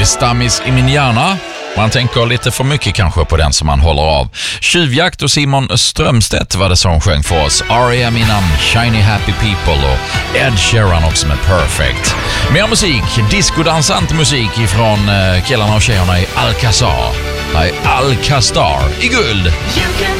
Estamis i min hjärna. Man tänker lite för mycket kanske på den som man håller av. Tjuvjakt och Simon Strömstedt var det som sjöng för oss. R.E.M. innan Shiny Happy People och Ed Sheeran också med Perfect. Mer musik, discodansant musik ifrån killarna och tjejerna i Alcazar. Nej, Alcazar i guld.